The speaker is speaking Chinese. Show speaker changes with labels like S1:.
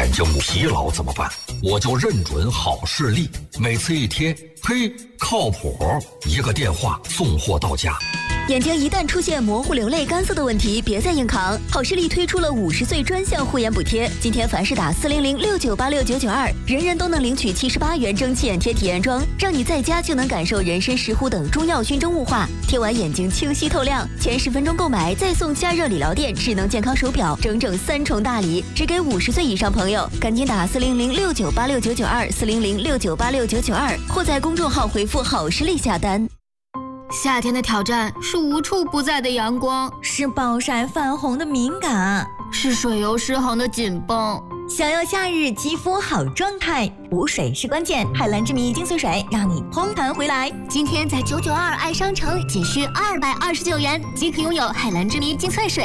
S1: 眼睛疲劳怎么办？我就认准好视力，每次一贴，嘿，靠谱，一个电话送货到家。
S2: 眼睛一旦出现模糊、流泪、干涩的问题，别再硬扛。好视力推出了50岁专项护眼补贴，今天凡是打40069869992，人人都能领取78元蒸汽眼贴体验装，让你在家就能感受人参、石斛等中药熏蒸雾化，贴完眼睛清晰透亮。前10分钟购买再送加热理疗垫、智能健康手表，整整3重大礼，只给50岁以上朋友。赶紧打400698699240069869992，或在公众号回复好视力下单。
S3: 夏天的挑战是无处不在的阳光，
S4: 是暴晒泛红的敏感，
S3: 是水油失衡的紧绷。
S4: 想要夏日肌肤好状态，补水是关键。海蓝之谜精粹水让你嘭弹回来。
S3: 今天在992爱商城仅需229元即可拥有海蓝之谜精粹水。